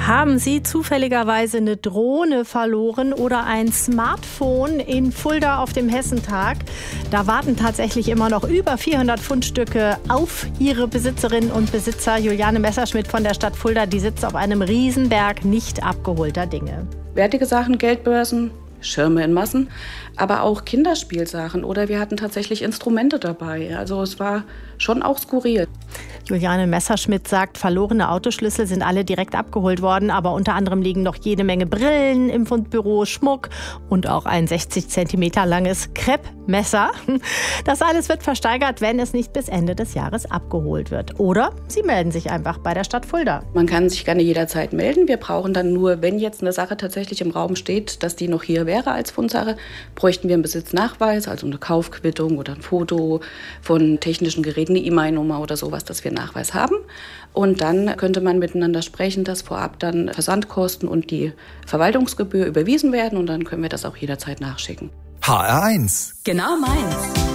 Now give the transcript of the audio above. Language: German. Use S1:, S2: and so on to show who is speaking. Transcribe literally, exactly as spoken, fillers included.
S1: Haben Sie zufälligerweise eine Drohne verloren oder ein Smartphone in Fulda auf dem Hessentag? Da warten tatsächlich immer noch über vierhundert Fundstücke auf ihre Besitzerinnen und Besitzer. Juliane Messerschmidt von der Stadt Fulda, die sitzt auf einem Riesenberg nicht abgeholter Dinge.
S2: Wertige Sachen, Geldbörsen, Schirme in Massen, aber auch Kinderspielsachen oder wir hatten tatsächlich Instrumente dabei. Also es war schon auch skurril.
S1: Juliane Messerschmidt sagt, verlorene Autoschlüssel sind alle direkt abgeholt worden, aber unter anderem liegen noch jede Menge Brillen im Fundbüro, Schmuck und auch ein sechzig Zentimeter langes Kreppmesser. Das alles wird versteigert, wenn es nicht bis Ende des Jahres abgeholt wird. Oder Sie melden sich einfach bei der Stadt Fulda.
S2: Man kann sich gerne jederzeit melden. Wir brauchen dann nur, wenn jetzt eine Sache tatsächlich im Raum steht, dass die noch hier wäre als Fundsache, bräuchten wir einen Besitznachweis, also eine Kaufquittung oder ein Foto von technischen Geräten, eine E Mail Nummer oder sowas, dass wir einen Nachweis haben. Und dann könnte man miteinander sprechen, dass vorab dann Versandkosten und die Verwaltungsgebühr überwiesen werden und dann können wir das auch jederzeit nachschicken.
S3: H R eins.
S4: Genau meins.